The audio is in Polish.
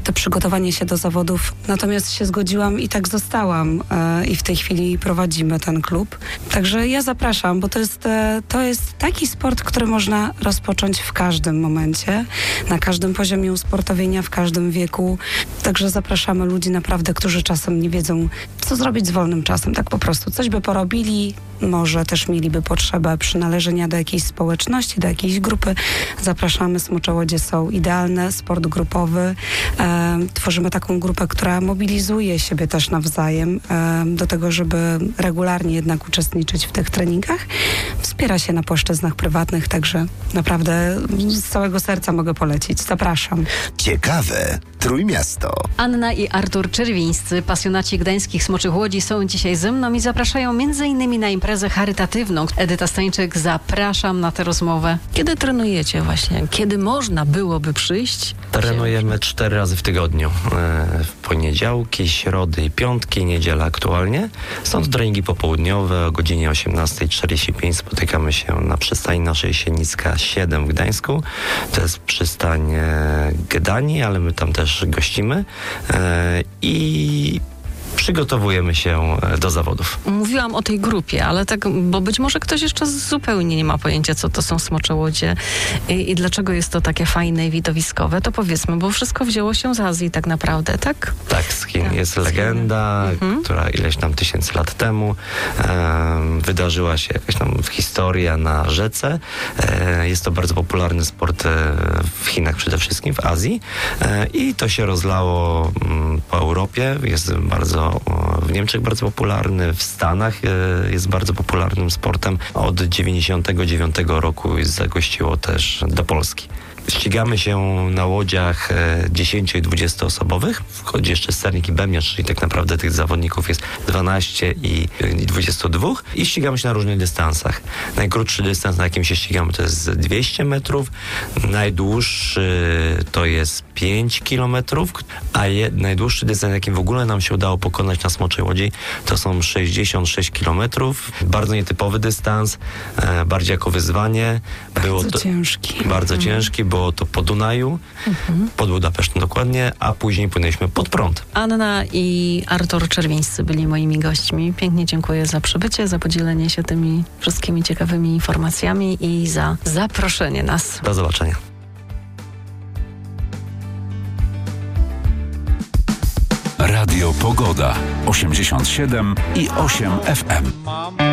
to przygotowanie się do zawodów. Natomiast się zgodziłam i tak zostałam i w tej chwili prowadzimy ten klub. Także ja zapraszam, bo to jest taki sport, który można rozpocząć w każdym momencie, na każdym poziomie usportowienia, w każdym wieku. Także zapraszamy ludzi naprawdę, którzy czasem nie wiedzą, co zrobić z wolnym czasem. Tak po prostu coś by porobili, może też mieliby potrzebę przynależenia do jakiejś społeczności, do jakiejś grupy. Zapraszamy, Smoczołodzie są idealne, sport grupowy. Tworzymy taką grupę, która mobilizuje siebie też nawzajem do tego, żeby regularnie jednak uczestniczyć w tych treningach. Wspiera się na płaszczyznach prywatnych, także naprawdę z całego serca mogę polecić. Zapraszam. Ciekawe Trójmiasto. Anna i Artur Czerwińscy, pasjonaci gdańskich Smoczych Łodzi, są dzisiaj ze mną i zapraszają m.in. na imprezę charytatywną. Edyta Stańczyk, zapraszam na tę rozmowę. Kiedy trenujecie właśnie? Kiedy można byłoby przyjść? Trenujemy 4 razy w tygodniu. W poniedziałki, środy i piątki, niedziela aktualnie. Są to treningi popołudniowe. O godzinie 18:45 spotykamy się na przystani naszej Sienicka 7 w Gdańsku. To jest przystań Gdanii, ale my tam też gościmy. I przygotowujemy się do zawodów. Mówiłam o tej grupie, ale tak, bo być może ktoś jeszcze zupełnie nie ma pojęcia, co to są Smocze Łodzie i dlaczego jest to takie fajne i widowiskowe, to powiedzmy, bo wszystko wzięło się z Azji tak naprawdę, tak? Tak, z Chin. Jest legenda, która ileś tam tysięcy lat temu wydarzyła się jakaś tam historia na rzece. Jest to bardzo popularny sport w Chinach przede wszystkim, w Azji i to się rozlało po Europie. Jest w Niemczech bardzo popularny, w Stanach jest bardzo popularnym sportem. Od 99 roku zagościło też do Polski. Ścigamy się na łodziach 10 i 20 osobowych. Wchodzi jeszcze sternik i bębniarz, czyli tak naprawdę tych zawodników jest 12 i 22. I ścigamy się na różnych dystansach. Najkrótszy dystans, na jakim się ścigamy, to jest 200 metrów. Najdłuższy to jest 5 kilometrów, a najdłuższy dystans, jakim w ogóle nam się udało pokonać na Smoczej Łodzi, to są 66 kilometrów. Bardzo nietypowy dystans, bardziej jako wyzwanie. Ciężki. Bardzo ciężki. Było to po Dunaju, pod Budapesztem dokładnie, a później płynęliśmy pod prąd. Anna i Artur Czerwińscy byli moimi gośćmi. Pięknie dziękuję za przybycie, za podzielenie się tymi wszystkimi ciekawymi informacjami i za zaproszenie nas. Do zobaczenia. Radio Pogoda 87,8 FM.